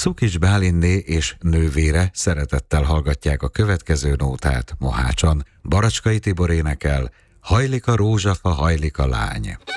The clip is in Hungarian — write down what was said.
Szukics Bálinné és nővére szeretettel hallgatják a következő nótát Mohácson. Baracskai Tibor énekel, hajlik a rózsafa, hajlik a lány.